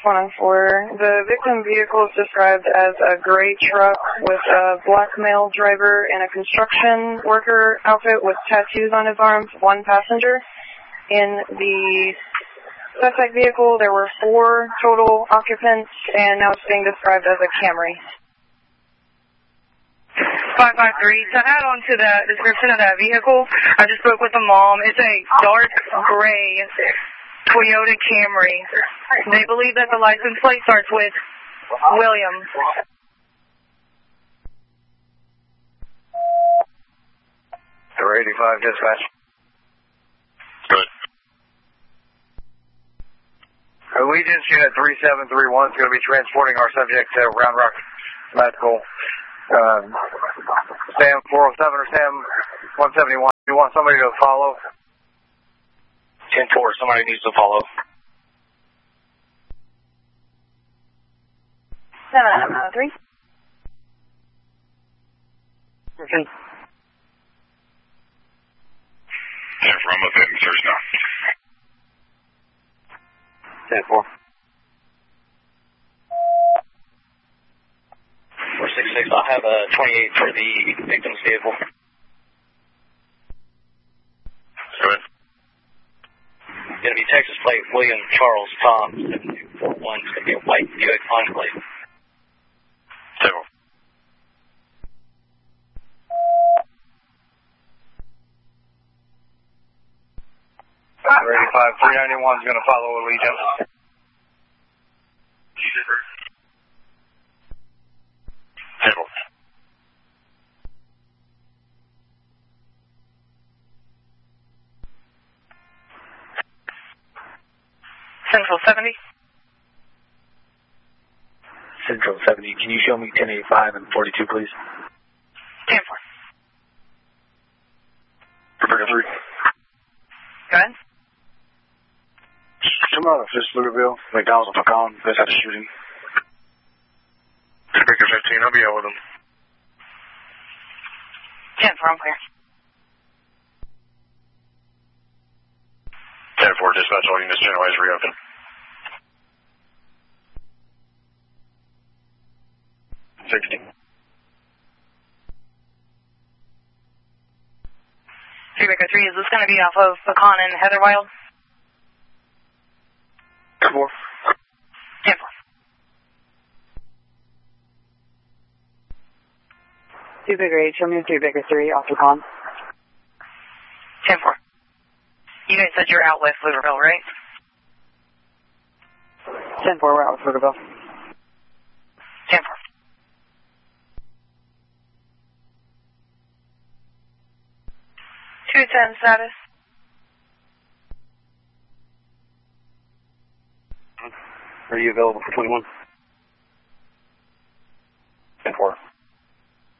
104. The victim vehicle is described as a gray truck with a black male driver in a construction worker outfit with tattoos on his arms, one passenger. In the suspect vehicle, there were 4 total occupants, and now it's being described as a Camry. 553, to add on to the description of that vehicle, I just spoke with the mom. It's a dark gray Toyota Camry. They believe that the license plate starts with William. Number 85, dispatch. Good. Allegiance Unit 3731 is going to be transporting our subject to Round Rock Medical. Sam 407 or Sam 171. You want somebody to follow? 10-4, somebody needs to follow. 703. Yeah, from a bit, search now. 10-4. 466, I'll have a 28 for the victim's vehicle. Good. Going to be Texas plate, William Charles Tom, 7241. It's going to be a white Buick Enclave. Table. 85, 391 is going to follow Allegiance. Table. Central 70. Central 70. Can you show me 1085 and 42, please? 10-4. Rebecca 3. Go ahead. Come out of Pflugerville, McDonald's and Pecan. They had a shooting. Rebecca 15, I'll be out with them. 10-4, I'm clear. 10-4, dispatch all units, general is reopened. Rebecca 3, is this going to be off of Pecan and Heatherwild? 10-4. 10-4. Baker 8, show me 3 Baker 3 off Pecan. 10-4. You guys said you're out with Pflugerville, right? 10-4, we're out with Pflugerville. 10-4. 210 status. Are you available for 21?